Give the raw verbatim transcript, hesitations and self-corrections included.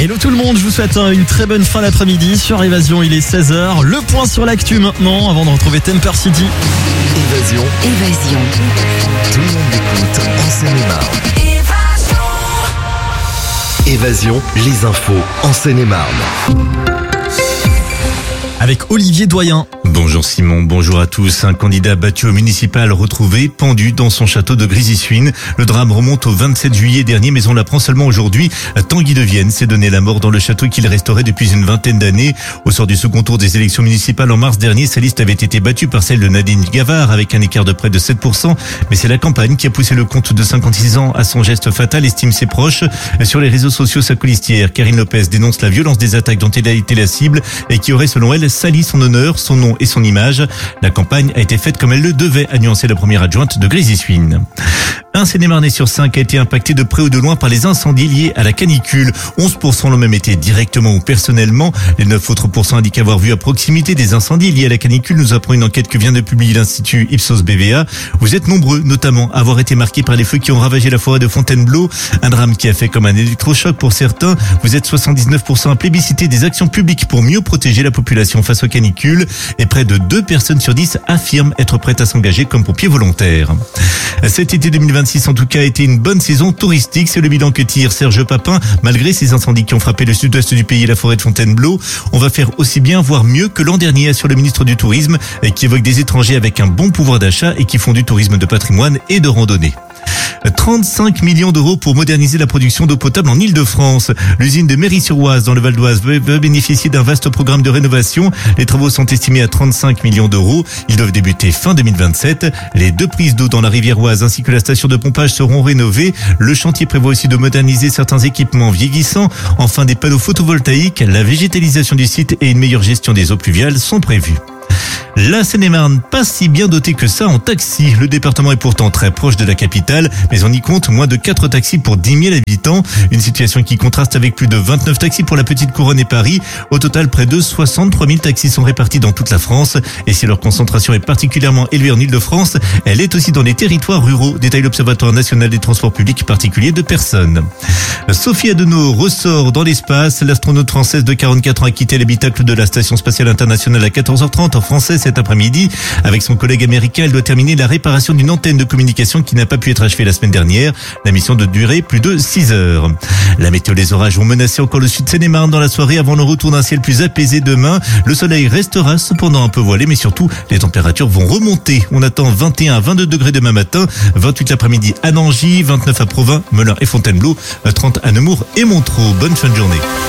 Hello tout le monde, je vous souhaite une très bonne fin d'après-midi sur Évasion, il est seize heures. Le point sur l'actu maintenant, avant de retrouver Temper City. Évasion. Évasion. Tout le monde l'écoute en Seine-et-Marne. Évasion, les infos en Seine-et-Marne. Avec Olivier Doyen. Bonjour Simon, bonjour à tous. Un candidat battu au municipal retrouvé pendu dans son château de Grésy-Suines. Le drame remonte au vingt-sept juillet dernier, mais on l'apprend seulement aujourd'hui. Tanguy de Vienne s'est donné la mort dans le château qu'il restaurait depuis une vingtaine d'années. Au sort du second tour des élections municipales en mars dernier, sa liste avait été battue par celle de Nadine Gavard avec un écart de près de sept pour cent. Mais c'est la campagne qui a poussé le comte de cinquante-six ans à son geste fatal, estime ses proches. Sur les réseaux sociaux, sa colistière, Karine Lopez, dénonce la violence des attaques dont elle a été la cible et qui aurait, selon elle, sali son honneur, son nom et son image. La campagne a été faite comme elle le devait, a nuancé la première adjointe de Grésy-Suines. Un Seine-et-Marnais sur cinq a été impacté de près ou de loin par les incendies liés à la canicule. onze pour cent l'ont même été directement ou personnellement. Les neuf autres pourcents indiquent avoir vu à proximité des incendies liés à la canicule, nous apprend une enquête que vient de publier l'Institut Ipsos B V A. Vous êtes nombreux, notamment, à avoir été marqués par les feux qui ont ravagé la forêt de Fontainebleau. Un drame qui a fait comme un électrochoc pour certains. Vous êtes soixante-dix-neuf pour cent à plébisciter des actions publiques pour mieux protéger la population face aux canicules. Et près de deux personnes sur dix affirment être prêtes à s'engager comme pompiers volontaires. Cet été deux mille vingt-six, en tout cas, a été une bonne saison touristique. C'est le bilan que tire Serge Papin, malgré ces incendies qui ont frappé le sud-ouest du pays et la forêt de Fontainebleau. On va faire aussi bien, voire mieux que l'an dernier, assure le ministre du Tourisme, qui évoque des étrangers avec un bon pouvoir d'achat et qui font du tourisme de patrimoine et de randonnée. trente-cinq millions d'euros pour moderniser la production d'eau potable en Île-de-France. L'usine de Méry-sur-Oise dans le Val d'Oise veut bénéficier d'un vaste programme de rénovation. Les travaux sont estimés à trente-cinq millions d'euros. Ils doivent débuter fin deux mille vingt-sept. Les deux prises d'eau dans la rivière Oise ainsi que la station de pompage seront rénovées. Le chantier prévoit aussi de moderniser certains équipements vieillissants. Enfin, des panneaux photovoltaïques, la végétalisation du site et une meilleure gestion des eaux pluviales sont prévus. La Seine-et-Marne, pas si bien dotée que ça en taxi. Le département est pourtant très proche de la capitale, mais on y compte moins de quatre taxis pour dix mille habitants. Une situation qui contraste avec plus de vingt-neuf taxis pour la Petite Couronne et Paris. Au total, près de soixante-trois mille taxis sont répartis dans toute la France. Et si leur concentration est particulièrement élevée en Île-de-France, elle est aussi dans les territoires ruraux, détaille l'Observatoire national des transports publics particuliers de personnes. Sophie Adenau ressort dans l'espace. L'astronaute française de quarante-quatre ans a quitté l'habitacle de la Station spatiale internationale à quatorze heures trente en français cet après-midi. Avec son collègue américain, elle doit terminer la réparation d'une antenne de communication qui n'a pas pu être achevée la semaine dernière. La mission doit durer plus de six heures. La météo, les orages vont menacer encore le sud Seine-et-Marne dans la soirée avant le retour d'un ciel plus apaisé demain. Le soleil restera cependant un peu voilé, mais surtout, les températures vont remonter. On attend vingt et un à vingt-deux degrés demain matin, vingt-huit l'après-midi à Nangy, vingt-neuf à Provins, Melun et Fontainebleau, trente à Nemours et Montreux. Bonne fin de journée.